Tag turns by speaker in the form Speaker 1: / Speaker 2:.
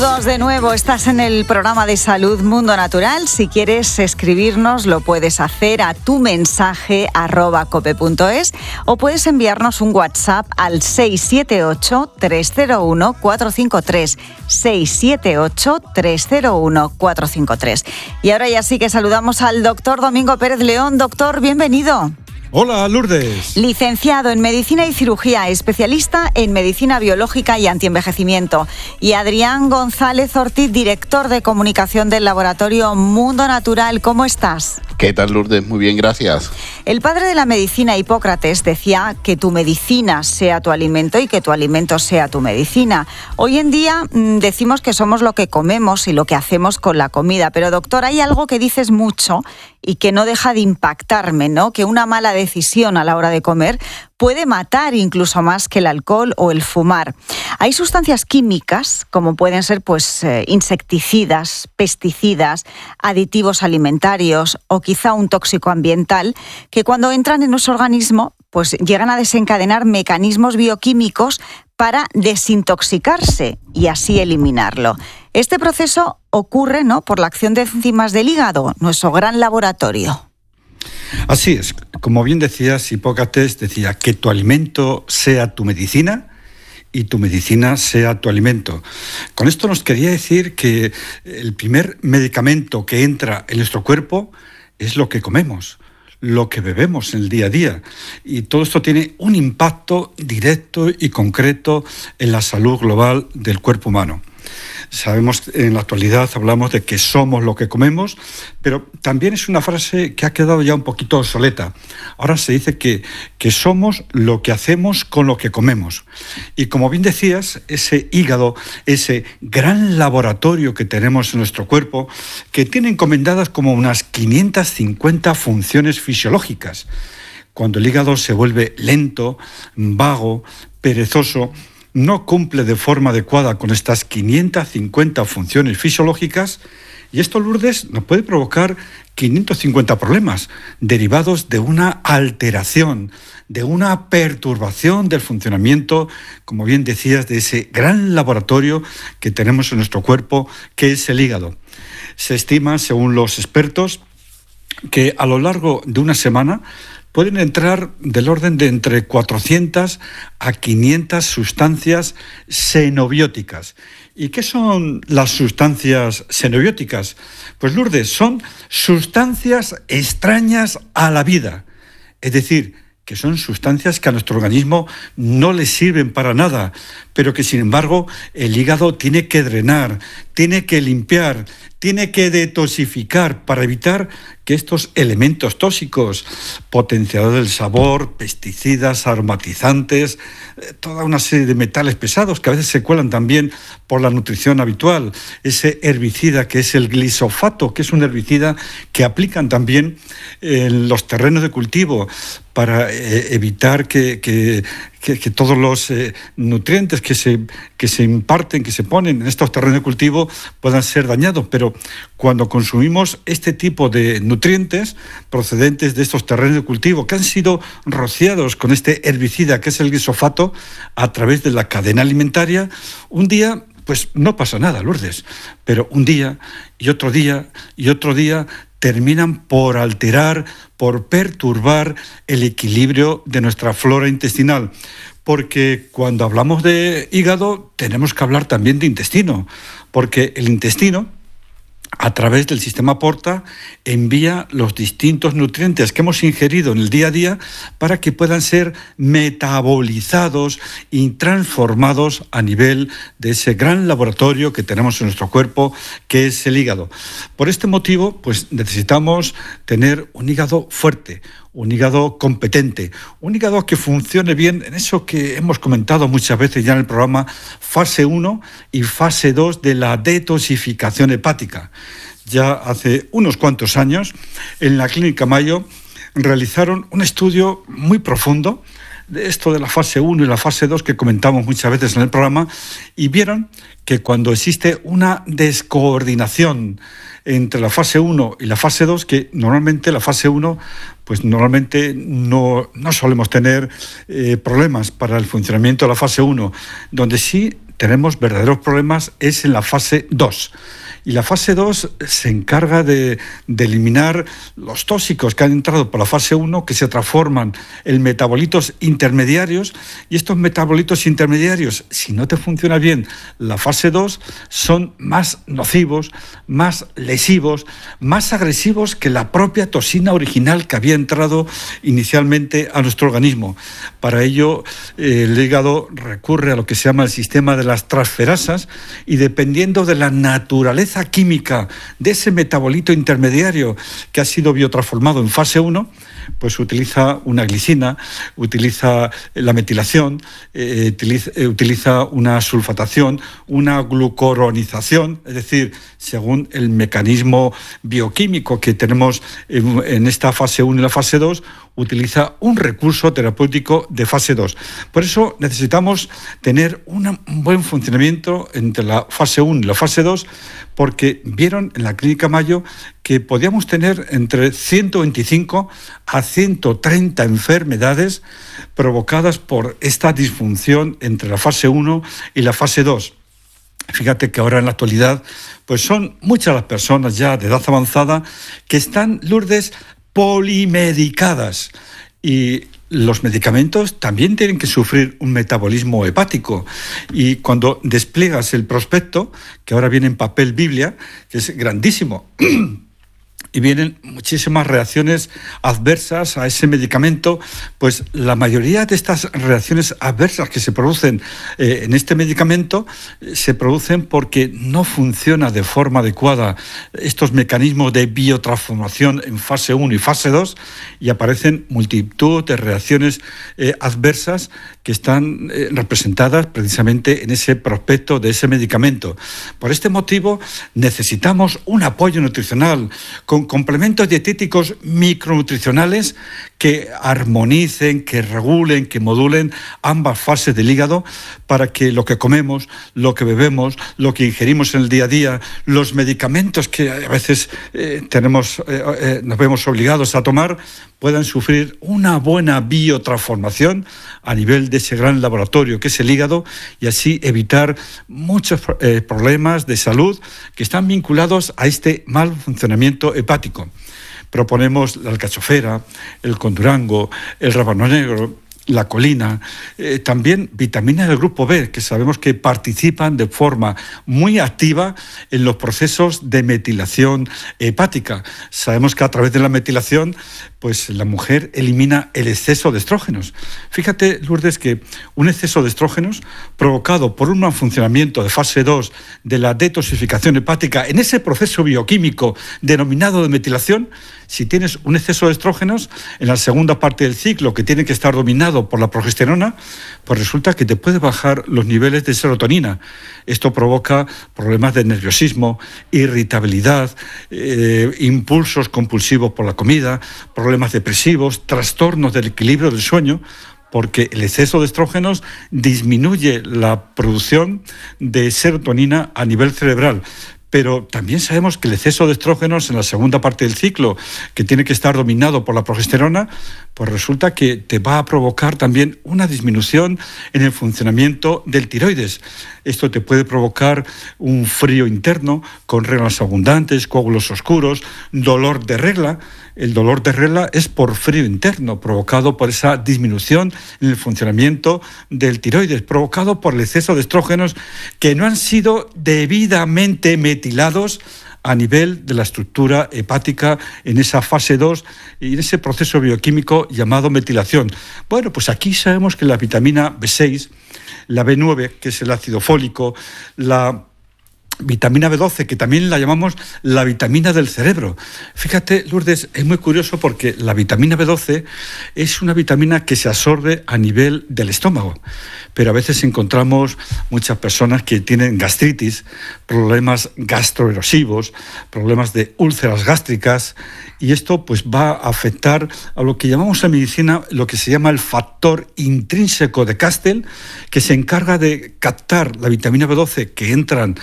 Speaker 1: De nuevo, estás en el programa de Salud Mundo Natural. Si quieres escribirnos, lo puedes hacer a tu mensaje @cope.es o puedes enviarnos un WhatsApp al 678-301-453. 678-301-453. Y ahora ya sí que saludamos al doctor Domingo Pérez León. Doctor, bienvenido.
Speaker 2: Hola, Lourdes.
Speaker 1: Licenciado en Medicina y Cirugía, especialista en Medicina Biológica y Antienvejecimiento. Y Adrián González Ortiz, director de Comunicación del Laboratorio Mundo Natural. ¿Cómo estás?
Speaker 3: ¿Qué tal, Lourdes? Muy bien, gracias.
Speaker 1: El padre de la medicina, Hipócrates, decía que tu medicina sea tu alimento y que tu alimento sea tu medicina. Hoy en día decimos que somos lo que comemos y lo que hacemos con la comida. Pero, doctor, hay algo que dices mucho y que no deja de impactarme, ¿no? Que una mala decisión a la hora de comer puede matar incluso más que el alcohol o el fumar. Hay sustancias químicas, como pueden ser insecticidas, pesticidas, aditivos alimentarios o quizá un tóxico ambiental, que cuando entran en nuestro organismo pues llegan a desencadenar mecanismos bioquímicos para desintoxicarse y así eliminarlo. Este proceso ocurre, ¿no?, por la acción de enzimas del hígado, nuestro gran laboratorio.
Speaker 2: Así es, como bien decías, Hipócrates decía que tu alimento sea tu medicina y tu medicina sea tu alimento. Con esto nos quería decir que el primer medicamento que entra en nuestro cuerpo es lo que comemos, lo que bebemos en el día a día. Y todo esto tiene un impacto directo y concreto en la salud global del cuerpo humano. Sabemos, en la actualidad hablamos de que somos lo que comemos, pero también es una frase que ha quedado ya un poquito obsoleta. Ahora se dice que somos lo que hacemos con lo que comemos. Y como bien decías, ese hígado, ese gran laboratorio que tenemos en nuestro cuerpo, que tiene encomendadas como unas 550 funciones fisiológicas. Cuando el hígado se vuelve lento, vago, perezoso, no cumple de forma adecuada con estas 550 funciones fisiológicas, y esto, Lourdes, nos puede provocar 550 problemas derivados de una alteración, de una perturbación del funcionamiento, como bien decías, de ese gran laboratorio que tenemos en nuestro cuerpo, que es el hígado. Se estima, según los expertos, que a lo largo de una semana pueden entrar del orden de entre 400 a 500 sustancias xenobióticas. ¿Y qué son las sustancias xenobióticas? Pues, Lourdes, son sustancias extrañas a la vida. Es decir, que son sustancias que a nuestro organismo no le sirven para nada, pero que, sin embargo, el hígado tiene que drenar, tiene que limpiar, tiene que detoxificar para evitar que estos elementos tóxicos, potenciadores del sabor, pesticidas, aromatizantes, toda una serie de metales pesados que a veces se cuelan también por la nutrición habitual, ese herbicida que es el glisofato, que es un herbicida que aplican también en los terrenos de cultivo para evitar que todos los nutrientes que se imparten, que se ponen en estos terrenos de cultivo puedan ser dañados. Pero cuando consumimos este tipo de nutrientes procedentes de estos terrenos de cultivo que han sido rociados con este herbicida que es el glisofato a través de la cadena alimentaria, un día pues no pasa nada, Lourdes, pero un día y otro día y otro día terminan por alterar, por perturbar el equilibrio de nuestra flora intestinal. Porque cuando hablamos de hígado tenemos que hablar también de intestino, porque el intestino, a través del sistema porta, envía los distintos nutrientes que hemos ingerido en el día a día para que puedan ser metabolizados y transformados a nivel de ese gran laboratorio que tenemos en nuestro cuerpo, que es el hígado. Por este motivo, pues necesitamos tener un hígado fuerte, un hígado competente, un hígado que funcione bien en eso que hemos comentado muchas veces ya en el programa, fase 1 y fase 2 de la detoxificación hepática. Ya hace unos cuantos años, en la Clínica Mayo, realizaron un estudio muy profundo de esto de la fase 1 y la fase 2 que comentamos muchas veces en el programa, y vieron que cuando existe una descoordinación entre la fase 1 y la fase 2, que normalmente la fase 1, pues normalmente no solemos tener problemas para el funcionamiento de la fase 1, donde sí tenemos verdaderos problemas es en la fase 2. Y la fase 2 se encarga de eliminar los tóxicos que han entrado por la fase 1, que se transforman en metabolitos intermediarios, y estos metabolitos intermediarios, si no te funciona bien la fase 2, son más nocivos, más lesivos, más agresivos que la propia toxina original que había entrado inicialmente a nuestro organismo. Para ello, el hígado recurre a lo que se llama el sistema de las transferasas, y dependiendo de la naturaleza química de ese metabolito intermediario que ha sido biotransformado en fase 1, pues utiliza una glicina, utiliza la metilación, utiliza una sulfatación, una glucoronización, es decir, según el mecanismo bioquímico que tenemos en esta fase 1 y la fase 2, utiliza un recurso terapéutico de fase 2. Por eso necesitamos tener un buen funcionamiento entre la fase 1 y la fase 2, porque vieron en la Clínica Mayo que podíamos tener entre 125 a 130 enfermedades provocadas por esta disfunción entre la fase 1 y la fase 2. Fíjate que ahora en la actualidad pues son muchas las personas ya de edad avanzada que están, Lourdes, polimedicadas, y los medicamentos también tienen que sufrir un metabolismo hepático, y cuando despliegas el prospecto, que ahora viene en papel Biblia, que es grandísimo, y vienen muchísimas reacciones adversas a ese medicamento, pues la mayoría de estas reacciones adversas que se producen en este medicamento se producen porque no funciona de forma adecuada estos mecanismos de biotransformación en fase 1 y fase 2, y aparecen multitud de reacciones adversas que están representadas precisamente en ese prospecto de ese medicamento. Por este motivo necesitamos un apoyo nutricional con complementos dietéticos micronutricionales que armonicen, que regulen, que modulen ambas fases del hígado, para que lo que comemos, lo que bebemos, lo que ingerimos en el día a día, los medicamentos que a veces nos vemos obligados a tomar, puedan sufrir una buena biotransformación a nivel de ese gran laboratorio que es el hígado, y así evitar muchos problemas de salud que están vinculados a este mal funcionamiento hepático. Proponemos la alcachofera, el condurango, el rábano negro, la colina, también vitaminas del grupo B, que sabemos que participan de forma muy activa en los procesos de metilación hepática. Sabemos que a través de la metilación, pues la mujer elimina el exceso de estrógenos. Fíjate, Lourdes, que un exceso de estrógenos provocado por un mal funcionamiento de fase 2 de la detoxificación hepática en ese proceso bioquímico denominado de metilación, si tienes un exceso de estrógenos en la segunda parte del ciclo, que tiene que estar dominado por la progesterona, pues resulta que te puede bajar los niveles de serotonina. Esto provoca problemas de nerviosismo, irritabilidad, impulsos compulsivos por la comida, problemas depresivos, trastornos del equilibrio del sueño, porque el exceso de estrógenos disminuye la producción de serotonina a nivel cerebral. Pero también sabemos que el exceso de estrógenos en la segunda parte del ciclo, que tiene que estar dominado por la progesterona, pues resulta que te va a provocar también una disminución en el funcionamiento del tiroides. Esto te puede provocar un frío interno, con reglas abundantes, coágulos oscuros, dolor de regla. El dolor de regla es por frío interno, provocado por esa disminución en el funcionamiento del tiroides, provocado por el exceso de estrógenos que no han sido debidamente metilados a nivel de la estructura hepática en esa fase 2 y en ese proceso bioquímico llamado metilación. Bueno, pues aquí sabemos que la vitamina B6, la B9, que es el ácido fólico, la vitamina B12, que también la llamamos la vitamina del cerebro. Fíjate, Lourdes, es muy curioso porque la vitamina B12 es una vitamina que se absorbe a nivel del estómago, pero a veces encontramos muchas personas que tienen gastritis, problemas gastroerosivos, problemas de úlceras gástricas, y esto pues va a afectar a lo que llamamos en medicina lo que se llama el factor intrínseco de Castell, que se encarga de captar la vitamina B12 que entran